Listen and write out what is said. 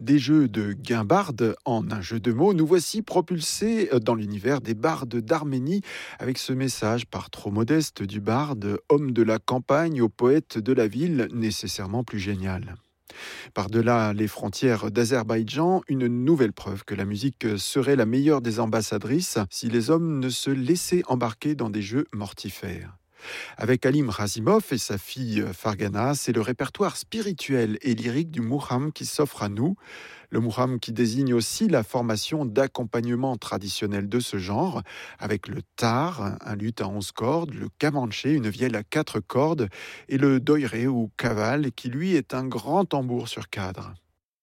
Des jeux de guimbarde en un jeu de mots, nous voici propulsés dans l'univers des bardes d'Arménie avec ce message par trop modeste du barde, homme de la campagne au poète de la ville, nécessairement plus génial. Par-delà les frontières d'Azerbaïdjan, une nouvelle preuve que la musique serait la meilleure des ambassadrices si les hommes ne se laissaient embarquer dans des jeux mortifères. Avec Alim Razimov et sa fille Fargana, c'est le répertoire spirituel et lyrique du Muham qui s'offre à nous. Le Muham qui désigne aussi la formation d'accompagnement traditionnel de ce genre, avec le tar, un luth à 11 cordes, le kamanché, une vielle à 4 cordes, et le doiré ou kaval, qui lui est un grand tambour sur cadre.